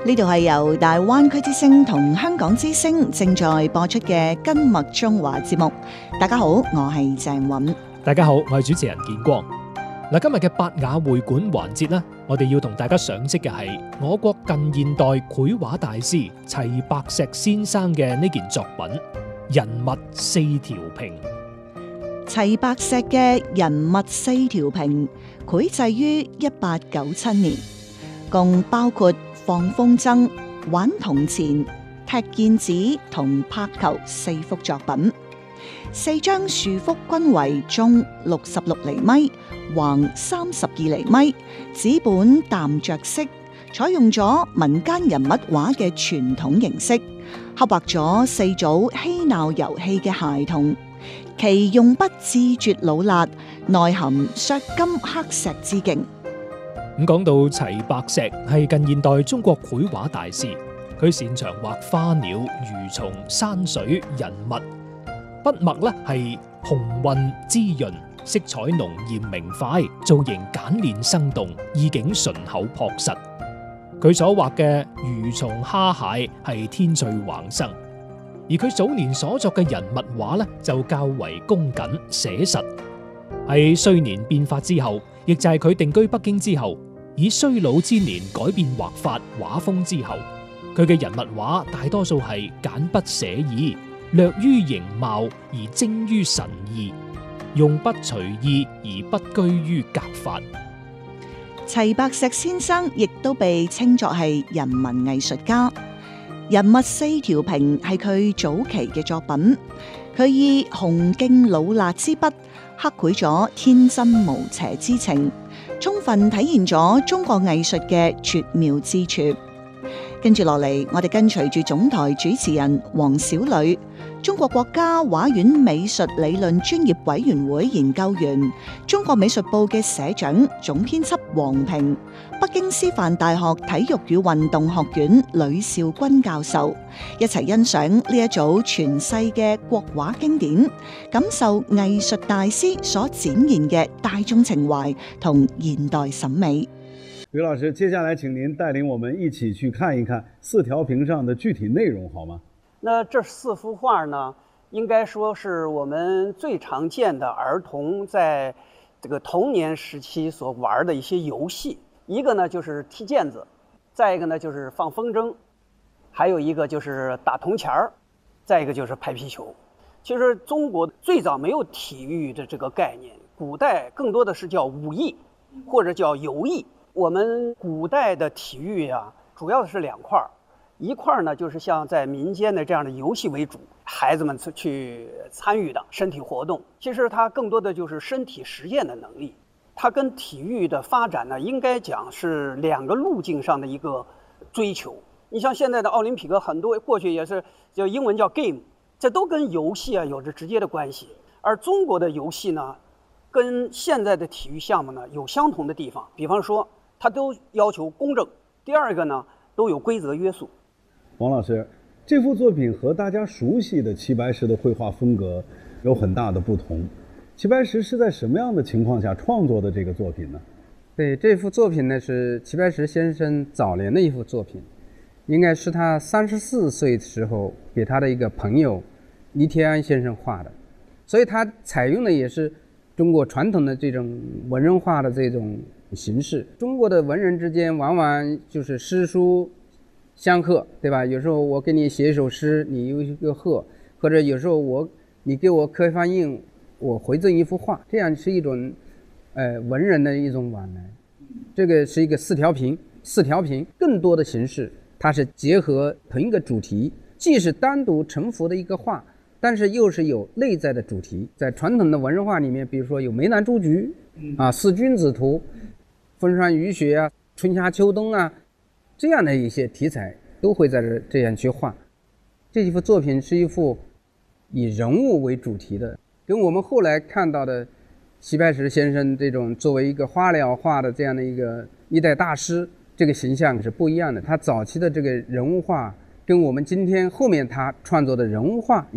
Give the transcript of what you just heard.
呢度係由大灣區之聲同香港之聲正在播出嘅《根脈中華》節目。大家好，我係鄭韻。 大家好，我係主持人建光。嗱，今日嘅百雅會館環節呢，我哋要同大家賞識嘅係我國近現代繪畫大師齊白石先生嘅呢件作品《人物四條屏》。 齊白石嘅《人物四條屏》繪製於1897年，共包括放風箏、玩銅錢、踢毽子同拍球4幅作品。4張豎幅均為中66厘米、橫32厘米，紙本淡着色，採用咗民間人物畫嘅傳統形式，刻畫咗4組嬉鬧遊戲嘅孩童，其用筆自絕老辣，內含削金刻石之境。 咁講到齊白石係近現代中國繪畫大師，佢擅長畫花鳥、魚蟲、山水、人物，筆墨咧係紅暈滋潤，色彩濃豔明快，造型簡練生動，意境順口樸實。佢所畫嘅魚蟲蝦蟹係天趣橫生，而佢早年所作嘅人物畫咧就較為恭謹寫實。喺衰年變法之後，亦就係佢定居北京之後，以衰老之年改變畫法畫風之後，佢嘅人物畫大多數係簡筆寫意，略於形貌而精於神意，用筆隨意而不拘於格法。 齊白石先生亦都被稱作係人民藝術家。人物四條屏係佢早期嘅作品，佢以雄勁老辣之筆刻繪咗天真無邪之情，充分體現咗中國藝術嘅絕妙之處。跟住落嚟，我哋跟隨住總台主持人黃小磊，中國國家畫院美術理論專業委員會研究員，中國美術報嘅社長、總編輯黃平，北京師範大學體育與運動學院呂兆軍教授，一齊欣賞呢一組傳世嘅國畫經典，感受藝術大師所展現嘅大眾情懷同現代審美。 呂老師，接下來請您帶領我們一起去看一看四條屏上的具體內容，好嗎？ 那這4幅畫呢，應該說是我們最常見的兒童在這個童年時期所玩的一些遊戲。一個呢就是踢毽子，再一個呢就是放風箏，還有一個就是打銅錢兒，再一個就是拍皮球。其實中國最早沒有體育的這個概念，古代更多的是叫武藝或者叫遊藝。我們古代的體育啊，主要是2塊，一塊呢就是像在民間的這樣的遊戲為主，孩子們去參與的身體活動，其實它更多的就是身體實驗的能力。它跟體育的發展呢，應該講是2個路徑上的一個追求。你像現在的奧林匹克，很多過去也是叫英文叫 game， 這都跟遊戲啊有着直接的關係。而中國的遊戲呢，跟現在的體育項目呢有相同的地方，比方說它都要求公正，第二個呢都有規則約束。 王老師，這幅作品和大家熟悉的齊白石的繪畫風格有很大的不同。齊白石是在什麼樣的情況下創作的這個作品呢？ 對，這幅作品呢是齊白石先生早年的一幅作品，應該是他34歲的時候給他的一個朋友倪鐵安先生畫的，所以他採用的也是中國傳統的這種文人畫的這種形式。中國的文人之間往往就是詩書相和，對吧？有時候我給你寫一首詩，你有一個賀，或者有時候你給我刻一方印，我回贈一幅畫，這樣是一種文人的一種往來。這個是一個4條屏，4條屏更多的形式，它是結合同一個主題，既是單獨成幅的一個畫，但是又是有內在的主題。在傳統的文人畫裡面，比如說有梅蘭竹菊啊、四君子圖、風霜雨雪啊、春夏秋冬啊，這樣的一些題材都會在這樣去畫。這一幅作品是一幅以人物為主題的，跟我們後來看到的齊白石先生這種作為一個花鳥畫的這樣的一個一代大師，這個形象是不一樣的。他早期的這個人物畫跟我們今天後面他創作的人物畫